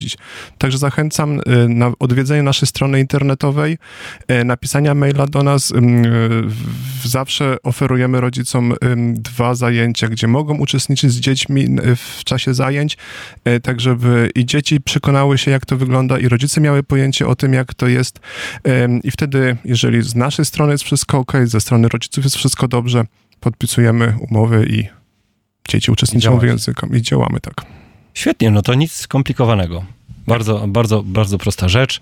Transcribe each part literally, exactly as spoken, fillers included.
Także zachęcam na odwiedzenie naszej strony internetowej, napisania maila do nas. Zawsze oferujemy rodzicom dwa zajęcia, gdzie mogą uczestniczyć z dziećmi w czasie zajęć, tak żeby i dzieci przekonały się, jak to wygląda, i rodzice miały pojęcie o tym, jak to jest. I wtedy, jeżeli z naszej strony jest wszystko ok, ze strony rodziców jest wszystko dobrze, podpisujemy umowy i dzieci uczestniczą w języku i działamy tak. Świetnie, no to nic skomplikowanego. Bardzo, bardzo, bardzo prosta rzecz.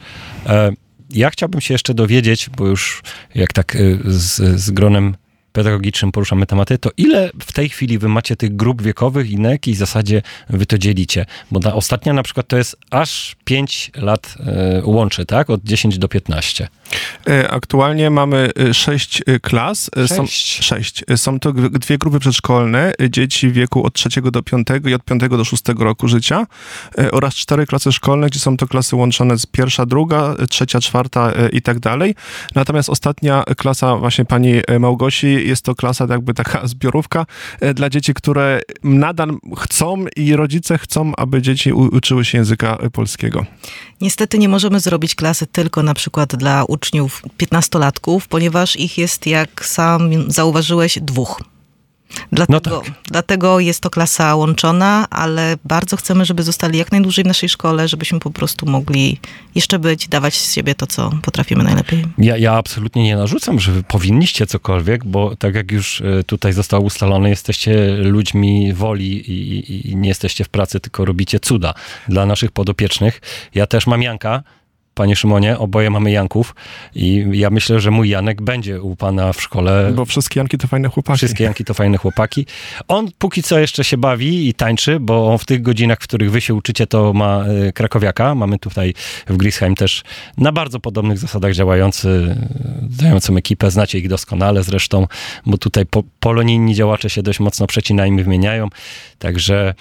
Ja chciałbym się jeszcze dowiedzieć, bo już jak tak z, z gronem pedagogicznym poruszamy tematy, to ile w tej chwili wy macie tych grup wiekowych i na jakiej zasadzie wy to dzielicie? Bo ta ostatnia na przykład to jest aż pięć lat e, łączy, tak? Od dziesięć do piętnastu. Aktualnie mamy sześć klas. Sześć? Są, sześć. Są to dwie grupy przedszkolne, dzieci w wieku od trzeciego do piątego i od piątego do szóstego roku życia, oraz cztery klasy szkolne, gdzie są to klasy łączone z pierwsza, druga, trzecia, czwarta i tak dalej. Natomiast ostatnia klasa właśnie pani Małgosi jest to klasa jakby taka zbiorówka dla dzieci, które nadal chcą i rodzice chcą, aby dzieci uczyły się języka polskiego. Niestety nie możemy zrobić klasy tylko na przykład dla uczniów piętnastolatków, ponieważ ich jest, jak sam zauważyłeś, dwóch. Dlatego, no tak. dlatego jest to klasa łączona, ale bardzo chcemy, żeby zostali jak najdłużej w naszej szkole, żebyśmy po prostu mogli jeszcze być, dawać z siebie to, co potrafimy najlepiej. Ja, ja absolutnie nie narzucam, że wy powinniście cokolwiek, bo tak jak już tutaj zostało ustalone, jesteście ludźmi woli i, i, i nie jesteście w pracy, tylko robicie cuda dla naszych podopiecznych. Ja też mam Janka. Panie Szymonie, oboje mamy Janków i ja myślę, że mój Janek będzie u pana w szkole. Bo wszystkie Janki to fajne chłopaki. Wszystkie Janki to fajne chłopaki. On póki co jeszcze się bawi i tańczy, bo on w tych godzinach, w których wy się uczycie, to ma krakowiaka. Mamy tutaj w Griesheim też na bardzo podobnych zasadach działający, działającą ekipę. Znacie ich doskonale zresztą, bo tutaj po, polonijni działacze się dość mocno przecinają i wymieniają. Także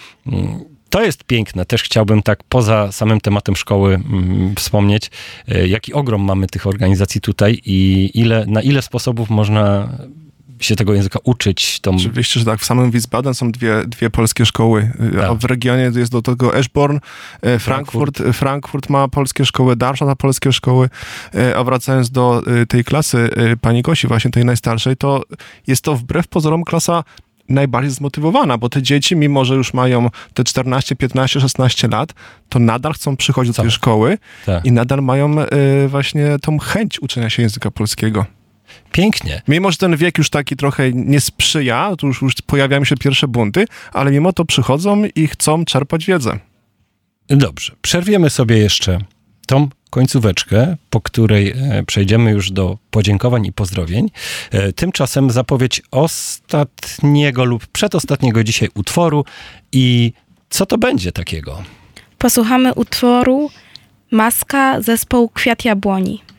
to jest piękne. Też chciałbym tak poza samym tematem szkoły mm, wspomnieć, jaki ogrom mamy tych organizacji tutaj i ile, na ile sposobów można się tego języka uczyć. Tą... Oczywiście, że tak. W samym Wiesbaden są dwie, dwie polskie szkoły, tak. A w regionie jest do tego Eschborn, Frankfurt. Frankfurt, Frankfurt ma polskie szkoły, Darmstadt ma polskie szkoły, a wracając do tej klasy pani Gosi, właśnie tej najstarszej, to jest to wbrew pozorom klasa najbardziej zmotywowana, bo te dzieci, mimo że już mają te czternaście, piętnaście, szesnaście lat, to nadal chcą przychodzić do tej szkoły tak. I nadal mają y, właśnie tą chęć uczenia się języka polskiego. Pięknie. Mimo że ten wiek już taki trochę nie sprzyja, to już, już pojawiają się pierwsze bunty, ale mimo to przychodzą i chcą czerpać wiedzę. Dobrze. Przerwiemy sobie jeszcze tą końcóweczkę, po której przejdziemy już do podziękowań i pozdrowień. Tymczasem zapowiedź ostatniego lub przedostatniego dzisiaj utworu i co to będzie takiego? Posłuchamy utworu Maska, zespołu Kwiat Jabłoni.